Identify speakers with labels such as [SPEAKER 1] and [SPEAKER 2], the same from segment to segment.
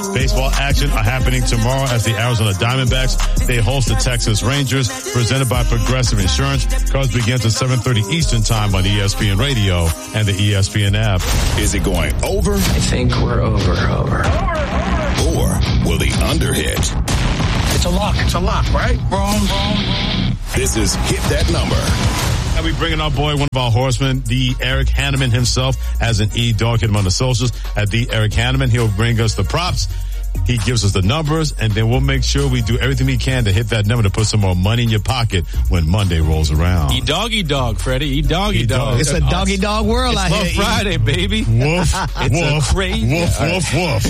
[SPEAKER 1] Baseball action are happening tomorrow as the Arizona Diamondbacks, they host the Texas Rangers, presented by Progressive Insurance. Cards begins at 7:30 Eastern Time on ESPN Radio and the ESPN app.
[SPEAKER 2] Is it going over?
[SPEAKER 3] I think we're over.
[SPEAKER 2] Or will the under hit?
[SPEAKER 4] It's a lock, right? Wrong.
[SPEAKER 2] This is Hit That Number.
[SPEAKER 1] And we bring in our boy, one of our horsemen, the Eric Hanneman himself, as an E-Dog. Hit him on the socials at the Eric Hanneman. He'll bring us the props. He gives us the numbers, and then we'll make sure we do everything we can to hit that number to put some more money in your pocket when Monday rolls around.
[SPEAKER 5] E-Dog, Freddie. E-Dog.
[SPEAKER 6] It's a doggy-dog world out here.
[SPEAKER 5] It's Love Friday, baby.
[SPEAKER 1] Woof,
[SPEAKER 5] It's a crazy.
[SPEAKER 1] Woof.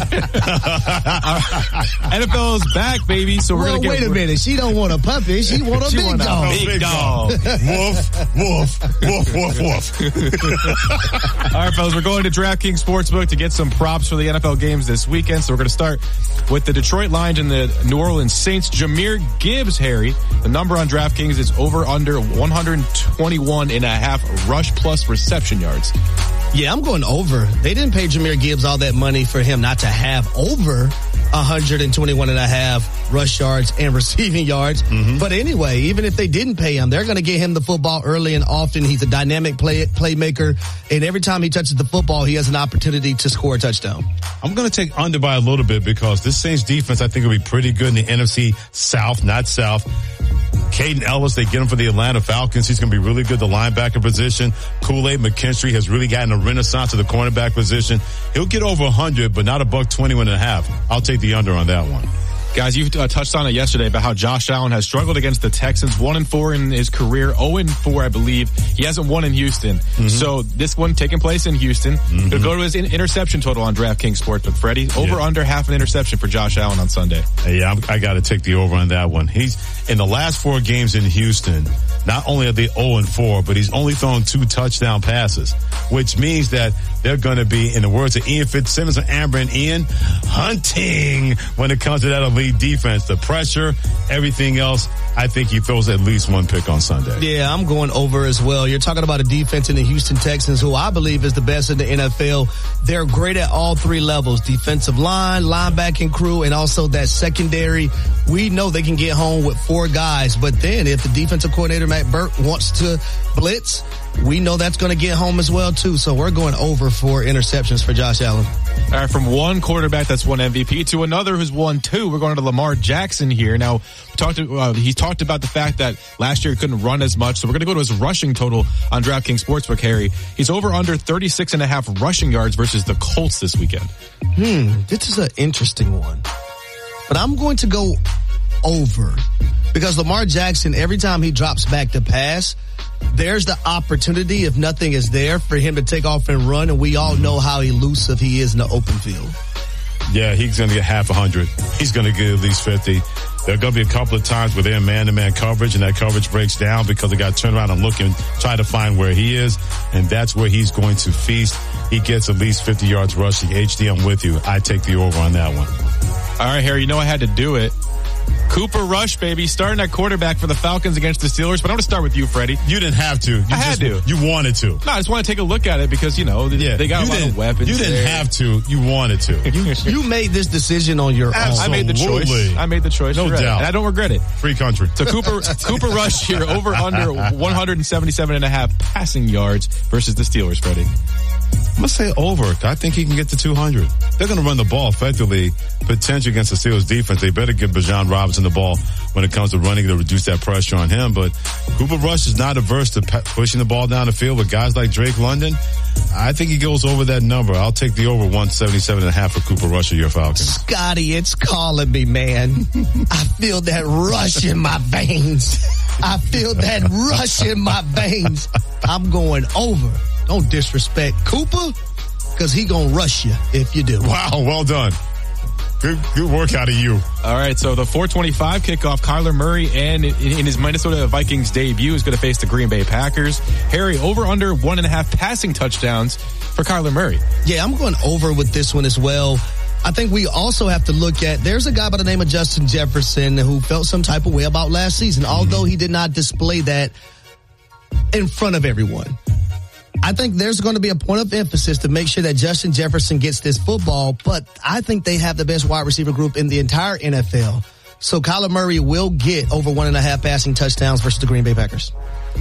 [SPEAKER 5] NFL is back, baby, so we're going to get...
[SPEAKER 6] Wait a minute. She don't want a puppy. She want a big dog.
[SPEAKER 5] Big dog.
[SPEAKER 1] Woof.
[SPEAKER 5] All right, fellas, we're going to DraftKings Sportsbook to get some props for the NFL games this weekend, so we're going to start with the Detroit Lions and the New Orleans Saints. Jahmyr Gibbs, Harry. The number on DraftKings is over under 121.5 rush plus reception yards.
[SPEAKER 6] Yeah, I'm going over. They didn't pay Jahmyr Gibbs all that money for him not to have over 121.5 rush yards and receiving yards. Mm-hmm. But anyway, even if they didn't pay him, they're going to get him the football early and often. He's a dynamic playmaker, and every time he touches the football, he has an opportunity to score a touchdown.
[SPEAKER 1] I'm going to take under by a little bit because this Saints defense, I think, will be pretty good in the NFC South, not South. Caden Ellis, they get him for the Atlanta Falcons. He's going to be really good at the linebacker position. Kool-Aid McKinstry has really gotten a renaissance at the cornerback position. He'll get over 100, but not $121.5. I'll take the under on that one.
[SPEAKER 5] Guys, you touched on it yesterday about how Josh Allen has struggled against the Texans, 1-4 in his career, 0-4, I believe. He hasn't won in Houston. Mm-hmm. So this one taking place in Houston. Mm-hmm. He'll go to his interception total on DraftKings Sportsbook. Freddie, under half an interception for Josh Allen on Sunday.
[SPEAKER 1] Yeah, I got to take the over on that one. He's in the last 4 games in Houston. Not only are they 0-4, but he's only thrown 2 touchdown passes, which means that they're going to be, in the words of Ian Fitzsimmons and Amber and Ian, hunting when it comes to that elite defense. The pressure, everything else, I think he throws at least 1 pick on Sunday.
[SPEAKER 6] Yeah, I'm going over as well. You're talking about a defense in the Houston Texans, who I believe is the best in the NFL. They're great at all 3 levels, defensive line, linebacking crew, and also that secondary. We know they can get home with 4 guys, but then if the defensive coordinator, Matt Burke, wants to blitz, we know that's going to get home as well, too. So we're going over for interceptions for Josh Allen.
[SPEAKER 5] All right, from one quarterback that's won MVP to another who's won 2, we're going to Lamar Jackson here. Now, he talked about the fact that last year he couldn't run as much, so we're going to go to his rushing total on DraftKings Sportsbook, Harry. He's over under 36.5 rushing yards versus the Colts this weekend.
[SPEAKER 6] This is an interesting one. But I'm going to go over because Lamar Jackson, every time he drops back to pass, there's the opportunity, if nothing is there, for him to take off and run, and we all know how elusive he is in the open field.
[SPEAKER 1] Yeah, he's going to get half 100. He's going to get at least 50. There are going to be a couple of times where they're man-to-man coverage, and that coverage breaks down because they got to turn around and look and try to find where he is, and that's where he's going to feast. He gets at least 50 yards rushing. HD, I'm with you. I take the over on that one.
[SPEAKER 5] All right, Harry, you know I had to do it. Cooper Rush, baby, starting at quarterback for the Falcons against the Steelers. But I'm going to start with you, Freddie.
[SPEAKER 1] You didn't have to.
[SPEAKER 5] I had to.
[SPEAKER 1] You wanted to.
[SPEAKER 5] No, I just want to take a look at it because, they got a lot of weapons.
[SPEAKER 1] You didn't have to. You wanted to.
[SPEAKER 6] You made this decision on your own.
[SPEAKER 1] Absolutely.
[SPEAKER 5] I made the choice.
[SPEAKER 1] No doubt.
[SPEAKER 5] And I don't regret it.
[SPEAKER 1] Free country.
[SPEAKER 5] So Cooper Rush here, over under 177.5 passing yards versus the Steelers, Freddie.
[SPEAKER 1] I'm going to say over. I think he can get to 200. They're going to run the ball effectively, potentially against the Steelers defense. They better give Bijan Robinson the ball when it comes to running to reduce that pressure on him. But Cooper Rush is not averse to pushing the ball down the field with guys like Drake London. I think he goes over that number. I'll take the over 177.5 for Cooper Rush of your Falcons.
[SPEAKER 6] Scotty, it's calling me, man. I feel that rush in my veins. I feel that rush in my veins. I'm going over. Don't disrespect Cooper, because he gonna rush you if you do.
[SPEAKER 1] Wow, well done. Good work out of you.
[SPEAKER 5] All right, so the 4:25 kickoff, Kyler Murray, and in his Minnesota Vikings debut, is going to face the Green Bay Packers. Harry, over under 1.5 passing touchdowns for Kyler Murray.
[SPEAKER 6] Yeah, I'm going over with this one as well. I think we also have to look at, there's a guy by the name of Justin Jefferson who felt some type of way about last season, although he did not display that in front of everyone. I think there's going to be a point of emphasis to make sure that Justin Jefferson gets this football, but I think they have the best wide receiver group in the entire NFL. So Kyler Murray will get over 1.5 passing touchdowns versus the Green Bay Packers.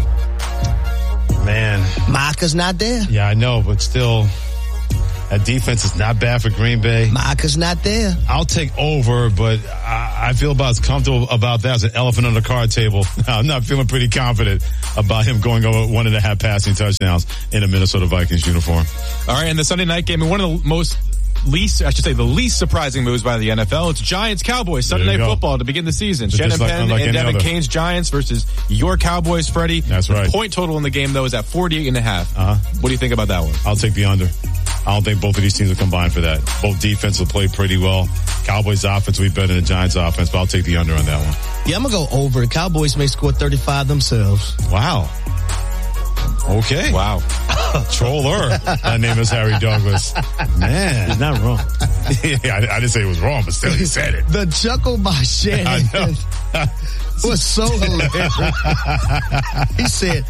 [SPEAKER 1] Man.
[SPEAKER 6] Micah's not there.
[SPEAKER 1] Yeah, I know, but still, that defense is not bad for Green Bay.
[SPEAKER 6] Micah's not there.
[SPEAKER 1] I'll take over, but I feel about as comfortable about that as an elephant on the card table. I'm not feeling pretty confident about him going over 1.5 passing touchdowns in a Minnesota Vikings uniform.
[SPEAKER 5] All right, and the Sunday night game, and one of the the least surprising moves by the NFL. It's Giants-Cowboys, Sunday Night Football to begin the season. Shannon Penn and Devin Kane's Giants versus your Cowboys, Freddie.
[SPEAKER 1] That's right.
[SPEAKER 5] The point total in the game, though, is at 48.5. What do you think about that one?
[SPEAKER 1] I'll take the under. I don't think both of these teams will combine for that. Both defenses will play pretty well. Cowboys' offense will be better than the Giants' offense, but I'll take the under on that one.
[SPEAKER 6] Yeah, I'm going to go over. Cowboys may score 35 themselves.
[SPEAKER 1] Wow. Okay.
[SPEAKER 5] Wow.
[SPEAKER 1] Troller. My name is Harry Douglas. Man, he's not wrong. Yeah, I didn't say it was wrong, but still he said it.
[SPEAKER 6] The chuckle by Shannon was so hilarious. He said,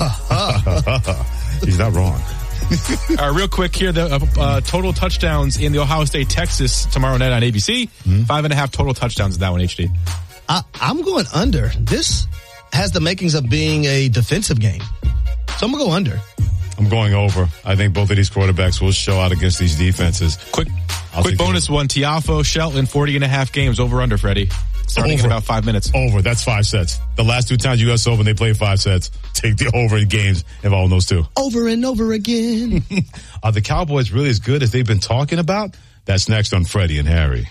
[SPEAKER 1] he's not wrong.
[SPEAKER 5] All right, real quick here, the total touchdowns in the Ohio State-Texas tomorrow night on ABC. 5.5 total touchdowns in that one, HD.
[SPEAKER 6] I'm going under. This has the makings of being a defensive game. So I'm going to go under.
[SPEAKER 1] I'm going over. I think both of these quarterbacks will show out against these defenses.
[SPEAKER 5] Quick bonus one. Tiafoe, Shelton, 40.5 games. Over under, Freddie. Starting in about 5 minutes.
[SPEAKER 1] Over. That's 5 sets. The last 2 times U.S. Open, they played 5 sets. Take the over in games involving those 2.
[SPEAKER 6] Over and over again.
[SPEAKER 1] Are the Cowboys really as good as they've been talking about? That's next on Freddie and Harry.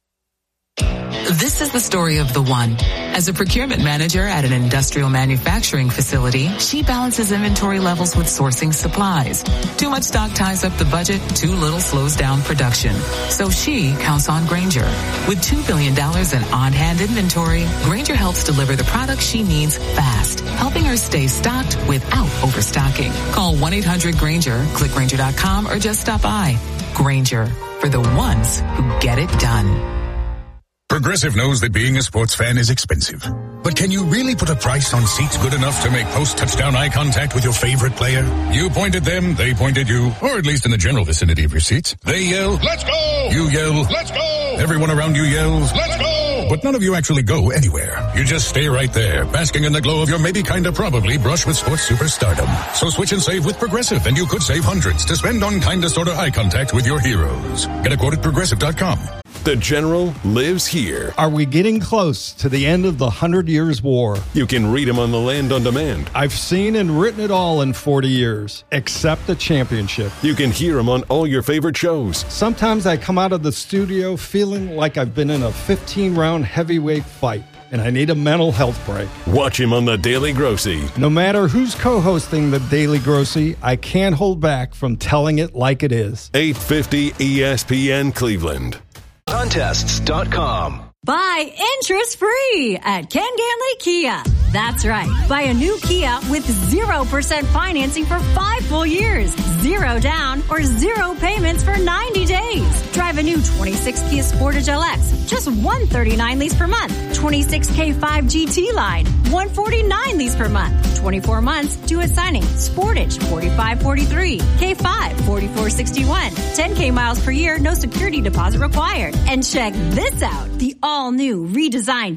[SPEAKER 3] This is the story of the one. As a procurement manager at an industrial manufacturing facility, she balances inventory levels with sourcing supplies. Too much stock ties up the budget, too little slows down production. So she counts on Grainger. With $2 billion in on-hand inventory, Grainger helps deliver the products she needs fast, helping her stay stocked without overstocking. Call 1-800-GRAINGER, click Grainger.com, or just stop by. Grainger, for the ones who get it done.
[SPEAKER 7] Progressive knows that being a sports fan is expensive. But can you really put a price on seats good enough to make post-touchdown eye contact with your favorite player? You point at them, they point at you, or at least in the general vicinity of your seats. They yell, "Let's go!" You yell, "Let's go!" Everyone around you yells, "Let's go!" But none of you actually go anywhere. You just stay right there, basking in the glow of your maybe kinda probably brush with sports superstardom. So switch and save with Progressive, and you could save hundreds to spend on kinda sorta eye contact with your heroes. Get a quote at Progressive.com.
[SPEAKER 2] The General lives here.
[SPEAKER 8] Are we getting close to the end of the 100 Years' War?
[SPEAKER 2] You can read him on The Land on Demand.
[SPEAKER 8] I've seen and written it all in 40 years, except the championship.
[SPEAKER 2] You can hear him on all your favorite shows.
[SPEAKER 8] Sometimes I come out of the studio feeling like I've been in a 15-round heavyweight fight, and I need a mental health break.
[SPEAKER 2] Watch him on The Daily Grossy.
[SPEAKER 8] No matter who's co-hosting The Daily Grossy, I can't hold back from telling it like it is.
[SPEAKER 2] 850 ESPN Cleveland.
[SPEAKER 9] Contests.com.
[SPEAKER 10] Buy interest-free at Ken Ganley Kia. That's right. Buy a new Kia with 0% financing for 5 full years, 0 down, or 0 payments for 90 days. Drive a new 26 Kia Sportage LX, just $139 lease per month. 26 K5 GT line, $149 lease per month. 24 months, due at signing. Sportage, $45.43. K5, $44.61. 10K miles per year, no security deposit required. And check this out. The all-new redesigned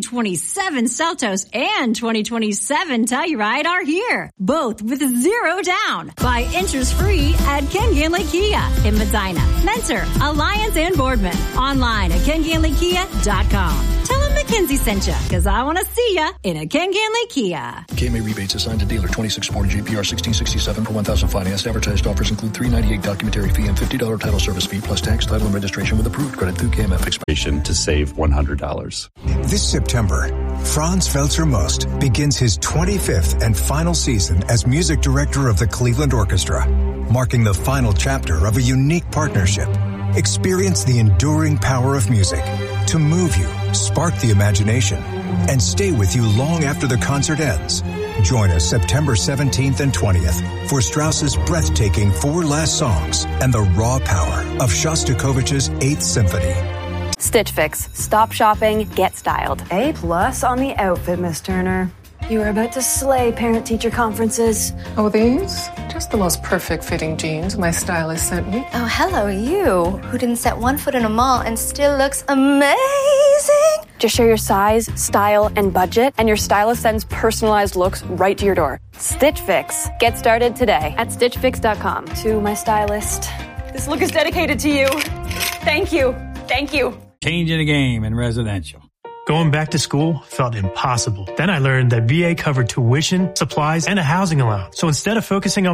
[SPEAKER 10] 2027 Seltos and 2027 Telluride are here, both with 0 down. Buy interest-free at Ken Ganley Kia in Medina, Mentor, Alliance, and Boardman. Online at KenGanleyKia.com. Tell them McKenzie sent you, because I want to see ya in a Ken Ganley Kia.
[SPEAKER 11] KMA rebates assigned to dealer 26 Sportage APR 1667 per 1,000 financed. Advertised offers include $398 documentary fee and $50 title service fee plus tax, title, and registration with approved credit through KMF.
[SPEAKER 12] Expiration to save $100.
[SPEAKER 13] This September, Franz Felser-Most begins his 25th and final season as music director of the Cleveland Orchestra, marking the final chapter of a unique partnership. Experience the enduring power of music to move you, spark the imagination, and stay with you long after the concert ends. Join us September 17th and 20th for Strauss's breathtaking 4 last songs and the raw power of Shostakovich's 8th Symphony.
[SPEAKER 14] Stitch Fix. Stop shopping, get styled.
[SPEAKER 15] A+ on the outfit, Miss Turner. You are about to slay parent-teacher conferences.
[SPEAKER 16] Oh, these?
[SPEAKER 15] just the most perfect fitting jeans my stylist sent me.
[SPEAKER 16] Oh, hello, you, who didn't set one foot in a mall and still looks amazing.
[SPEAKER 14] Just share your size, style, and budget, and your stylist sends personalized looks right to your door. Stitch Fix. Get started today at StitchFix.com. To my stylist, this look is dedicated to you. Thank you. Thank you.
[SPEAKER 17] Changing the game in residential. Going back to school felt impossible. Then I learned that VA covered tuition, supplies, and a housing allowance. So instead of focusing on